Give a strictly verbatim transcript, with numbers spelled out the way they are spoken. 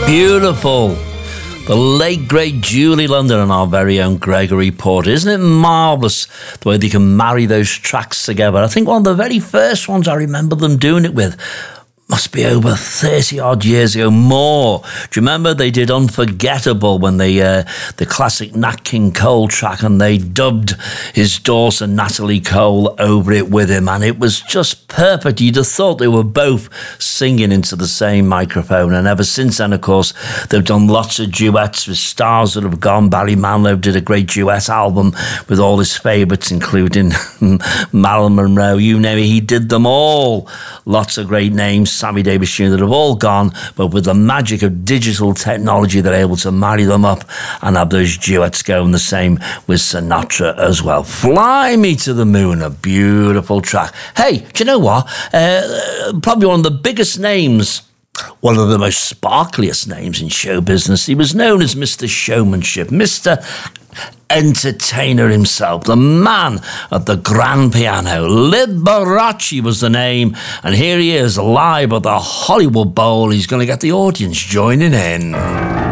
Beautiful. The late, great Julie London and our very own Gregory Porter. Isn't it marvellous the way they can marry those tracks together? I think one of the very first ones I remember them doing it with must be over thirty odd years ago, more. Do you remember they did Unforgettable when they, uh, the classic Nat King Cole track, and they dubbed his daughter Natalie Cole over it with him, and it was just perfect. You'd have thought they were both singing into the same microphone, and ever since then, of course, they've done lots of duets with stars that have gone. Barry Manilow did a great duet album with all his favourites, including Marilyn Monroe, you name it, he did them all. Lots of great names, Sammy Davis Junior, that have all gone, but with the magic of digital technology, they're able to marry them up and have those duets going. The same with Sinatra as well. Fly Me to the Moon, a beautiful track. Hey, do you know what? Uh, probably one of the biggest names, one of the most sparkliest names in show business. He was known as Mister Showmanship, Mister Entertainer himself, the man at the grand piano. Liberace was the name, and here he is live at the Hollywood Bowl. He's going to get the audience joining in.